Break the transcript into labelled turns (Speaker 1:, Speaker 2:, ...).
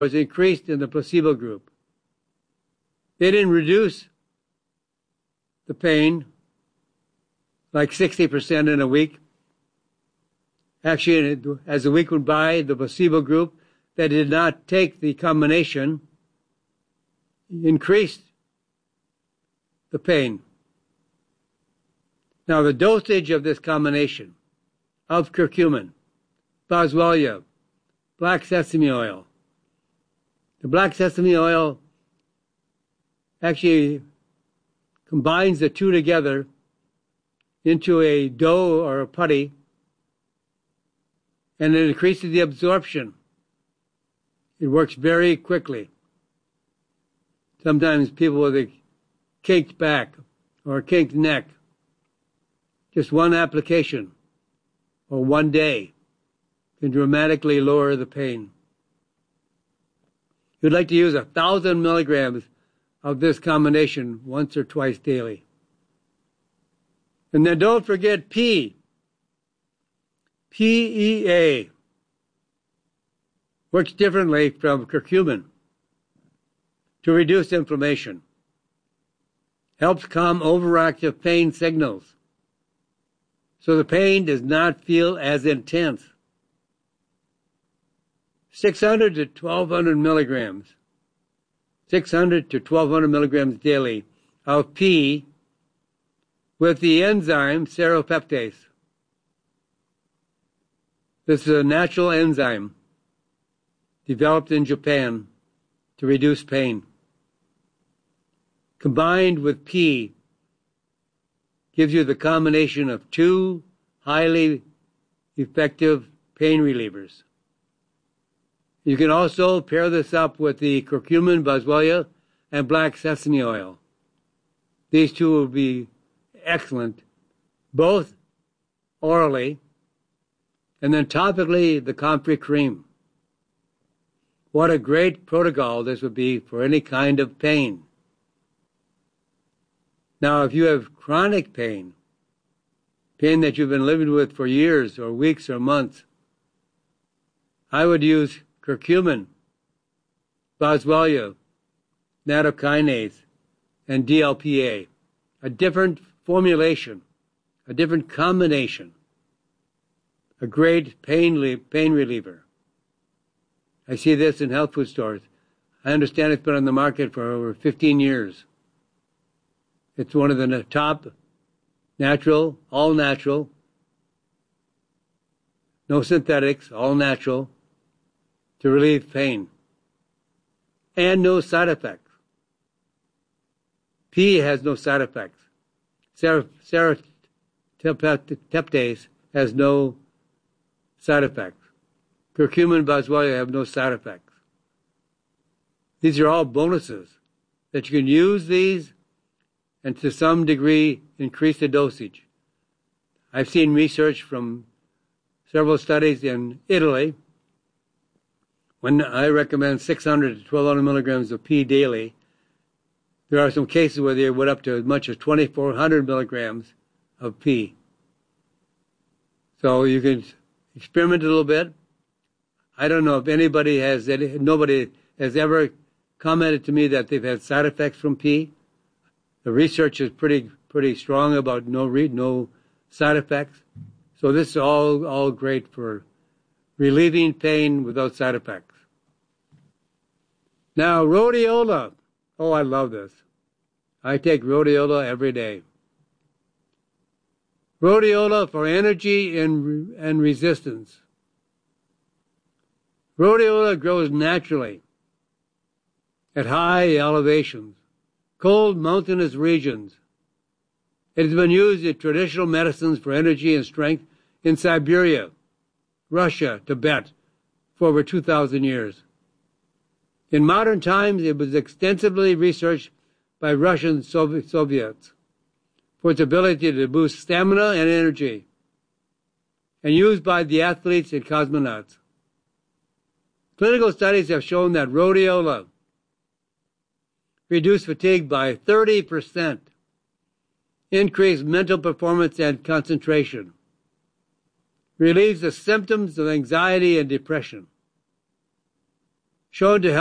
Speaker 1: was increased in the placebo group. They didn't reduce the pain like 60% in a week. Actually, as the week went by, the placebo group that did not take the combination increased the pain. Now, the dosage of this combination of curcumin, boswellia, black sesame oil. The black sesame oil actually combines the two together into a dough or a putty, and it increases the absorption. It works very quickly. Sometimes people with a caked back or a caked neck, just one application or one day can dramatically lower the pain. You'd like to use 1,000 milligrams of this combination once or twice daily. And then don't forget PEA. Works differently from curcumin to reduce inflammation. Helps calm overactive pain signals, so the pain does not feel as intense. 600 to 1,200 milligrams. 600 to 1,200 milligrams daily of PEA with the enzyme serrapeptase. This is a natural enzyme developed in Japan to reduce pain. Combined with PEA gives you the combination of two highly effective pain relievers. You can also pair this up with the curcumin, boswellia, and black sesame oil. These two will be excellent, both orally, and then topically the comfrey cream. What a great protocol this would be for any kind of pain. Now, if you have chronic pain that you've been living with for years or weeks or months, I would use curcumin, boswellia, nattokinase, and DLPA. A different formulation, a different combination, a great pain reliever. I see this in health food stores. I understand it's been on the market for over 15 years. It's one of the top natural, all natural, no synthetics, all natural, to relieve pain, and no side effects. PEA has no side effects. Serrapeptase has no side effects. Curcumin and boswellia have no side effects. These are all bonuses that you can use these and to some degree increase the dosage. I've seen research from several studies in Italy. When I recommend 600 to 1,200 milligrams of PEA daily, there are some cases where they went up to as much as 2,400 milligrams of PEA. So you can experiment a little bit. I don't know if nobody has ever commented to me that they've had side effects from PEA. The research is pretty strong about no side effects. So this is all great for relieving pain without side effects. Now, rhodiola. Oh, I love this. I take rhodiola every day. Rhodiola for energy and resistance. Rhodiola grows naturally at high elevations, cold mountainous regions. It has been used in traditional medicines for energy and strength in Siberia, Russia, Tibet for over 2,000 years. In modern times, it was extensively researched by Russian Soviets for its ability to boost stamina and energy, and used by the athletes and cosmonauts. Clinical studies have shown that rhodiola reduced fatigue by 30%, increased mental performance and concentration, relieves the symptoms of anxiety and depression. shown to